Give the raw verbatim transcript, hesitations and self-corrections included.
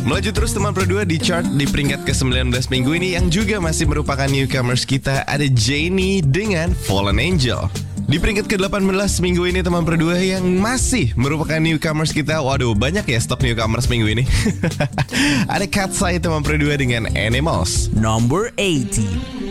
Melaju terus teman berdua di chart di peringkat ke sembilan belas minggu ini yang juga masih merupakan newcomers kita, ada Jennie dengan Fallen Angel. Di peringkat ke delapan belas minggu ini teman berdua yang masih merupakan newcomers kita. Waduh, banyak ya stok newcomers minggu ini. Ada Katseye teman berdua dengan Animals. Number eighty.